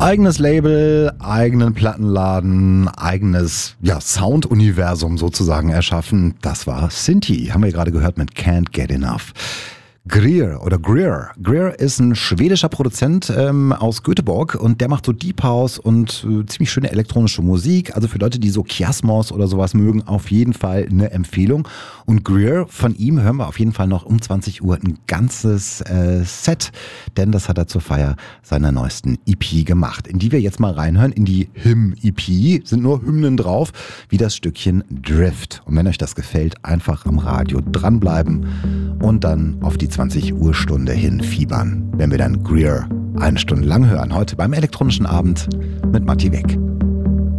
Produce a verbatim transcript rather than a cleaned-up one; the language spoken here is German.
Eigenes Label, eigenen Plattenladen, eigenes ja, Sounduniversum sozusagen erschaffen. Das war Sinti, haben wir gerade gehört mit Can't Get Enough. Greer oder Greer. Greer ist ein schwedischer Produzent ähm, aus Göteborg und der macht so Deep House und äh, ziemlich schöne elektronische Musik. Also für Leute, die so Kiasmos oder sowas mögen, auf jeden Fall eine Empfehlung. Und Greer, von ihm hören wir auf jeden Fall noch um zwanzig Uhr ein ganzes äh, Set, denn das hat er zur Feier seiner neuesten E P gemacht, in die wir jetzt mal reinhören. In die Hymn-E P sind nur Hymnen drauf, wie das Stückchen Drift. Und wenn euch das gefällt, einfach am Radio dranbleiben und dann auf die zwanzig Uhr Stunde hin fiebern, wenn wir dann Greer eine Stunde lang hören. Heute beim elektronischen Abend mit Matti Weck.